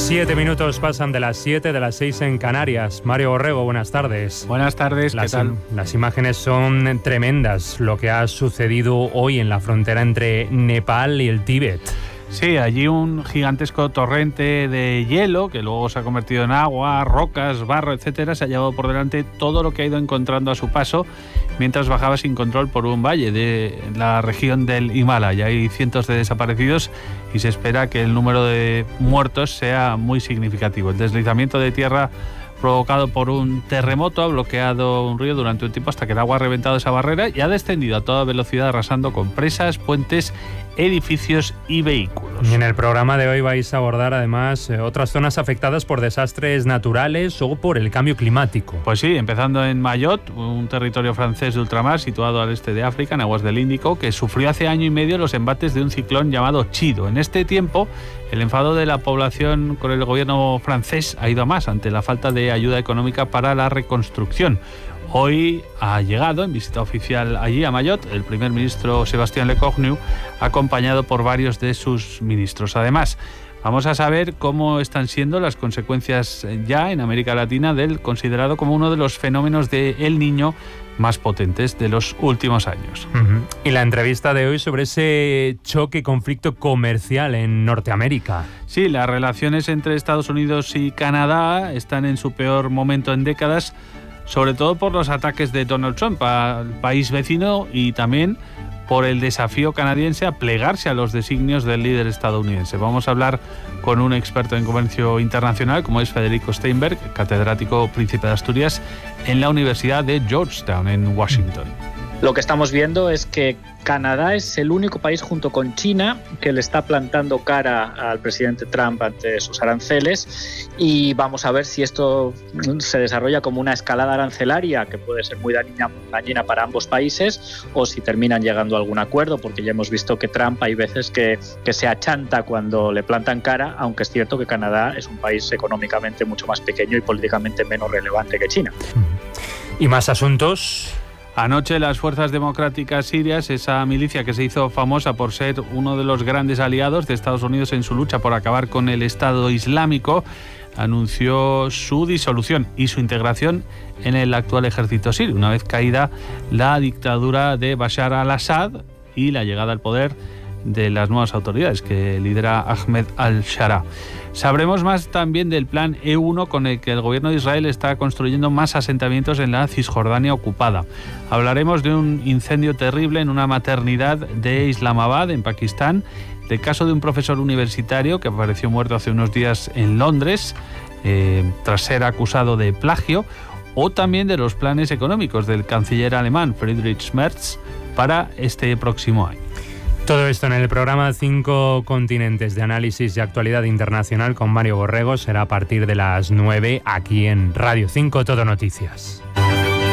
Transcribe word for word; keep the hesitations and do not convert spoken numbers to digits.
Siete minutos pasan de las siete, de las seis en Canarias. Mario Borrego, buenas tardes. Buenas tardes, ¿qué las, tal? Las imágenes son tremendas, lo que ha sucedido hoy en la frontera entre Nepal y el Tíbet. Sí, allí un gigantesco torrente de hielo que luego se ha convertido en agua, rocas, barro, etcétera. Se ha llevado por delante todo lo que ha ido encontrando a su paso mientras bajaba sin control por un valle de la región del Himalaya. Hay cientos de desaparecidos y se espera que el número de muertos sea muy significativo. El deslizamiento de tierra provocado por un terremoto ha bloqueado un río durante un tiempo hasta que el agua ha reventado esa barrera y ha descendido a toda velocidad, arrasando con presas, puentes, edificios y vehículos. Y en el programa de hoy vais a abordar además eh, otras zonas afectadas por desastres naturales o por el cambio climático. Pues sí, empezando en Mayotte, un territorio francés de ultramar situado al este de África, en aguas del Índico, que sufrió hace año y medio los embates de un ciclón llamado Chido. En este tiempo, el enfado de la población con el gobierno francés ha ido a más ante la falta de ayuda económica para la reconstrucción. Hoy ha llegado en visita oficial allí a Mayotte el primer ministro Sébastien Lecornu, acompañado por varios de sus ministros. Además, vamos a saber cómo están siendo las consecuencias ya en América Latina del considerado como uno de los fenómenos de El Niño más potentes de los últimos años. Uh-huh. Y la entrevista de hoy sobre ese choque, conflicto comercial en Norteamérica. Sí, las relaciones entre Estados Unidos y Canadá están en su peor momento en décadas, sobre todo por los ataques de Donald Trump al país vecino y también por el desafío canadiense a plegarse a los designios del líder estadounidense. Vamos a hablar con un experto en comercio internacional como es Federico Steinberg, catedrático Príncipe de Asturias en la Universidad de Georgetown en Washington. Lo que estamos viendo es que Canadá es el único país junto con China que le está plantando cara al presidente Trump ante sus aranceles, y vamos a ver si esto se desarrolla como una escalada arancelaria que puede ser muy dañina, dañina para ambos países, o si terminan llegando a algún acuerdo, porque ya hemos visto que Trump hay veces que, que se achanta cuando le plantan cara, aunque es cierto que Canadá es un país económicamente mucho más pequeño y políticamente menos relevante que China. ¿Y más asuntos? Anoche las fuerzas democráticas sirias, esa milicia que se hizo famosa por ser uno de los grandes aliados de Estados Unidos en su lucha por acabar con el Estado Islámico, anunció su disolución y su integración en el actual ejército sirio, una vez caída la dictadura de Bashar al-Assad y la llegada al poder de las nuevas autoridades que lidera Ahmed al-Shara. Sabremos más también del plan E uno con el que el gobierno de Israel está construyendo más asentamientos en la Cisjordania ocupada. Hablaremos de un incendio terrible en una maternidad de Islamabad, en Pakistán, del caso de un profesor universitario que apareció muerto hace unos días en Londres eh, tras ser acusado de plagio, o también de los planes económicos del canciller alemán Friedrich Merz para este próximo año. Todo esto en el programa Cinco Continentes de análisis y actualidad internacional con Mario Borrego. Será a partir de las nueve aquí en Radio cinco Todo Noticias.